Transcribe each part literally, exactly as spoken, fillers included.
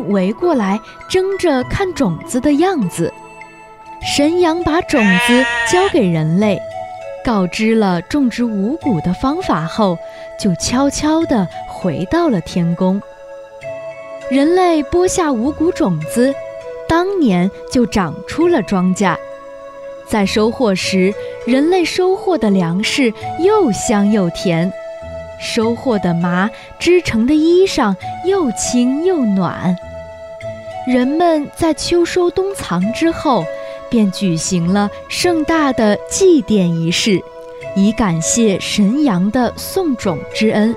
们围过来争着看种子的样子。神羊把种子交给人类，告知了种植五谷的方法后，就悄悄地回到了天宫。人类播下五谷种子，当年就长出了庄稼。在收获时，人类收获的粮食又香又甜，收获的麻织成的衣裳又轻又暖。人们在秋收冬藏之后，便举行了盛大的祭奠仪式，以感谢神羊的送种之恩。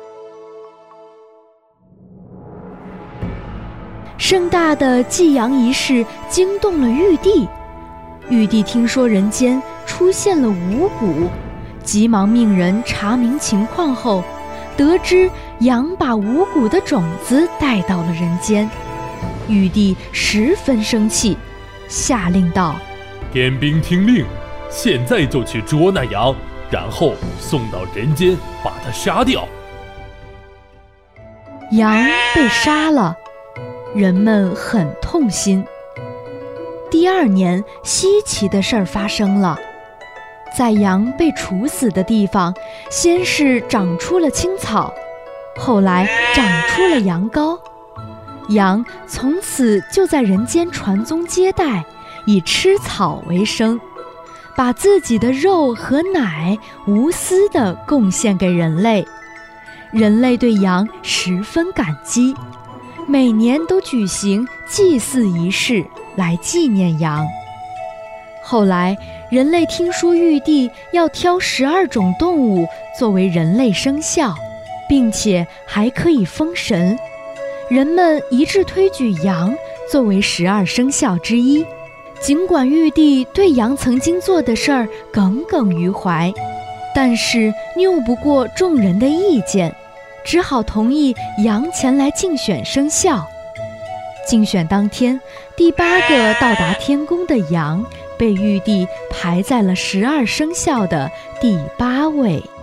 盛大的祭羊仪式惊动了玉帝，玉帝听说人间出现了五谷，急忙命人查明情况后，得知羊把五谷的种子带到了人间。玉帝十分生气，下令道： 天兵听令，现在就去捉那羊，然后送到人间把它杀掉。 羊被杀了，人们很痛心。第二年，稀奇的事儿发生了，在羊被处死的地方，先是长出了青草，后来长出了羊羔。羊从此就在人间传宗接代，以吃草为生，把自己的肉和奶无私地贡献给人类。人类对羊十分感激，每年都举行祭祀仪式来纪念羊。后来，人类听说玉帝要挑十二种动物作为人类生肖，并且还可以封神，人们一致推举羊作为十二生肖之一。尽管玉帝对羊曾经做的事儿耿耿于怀，但是拗不过众人的意见，只好同意羊前来竞选生肖。竞选当天，第八个到达天宫的羊被玉帝排在了十二生肖的第八位。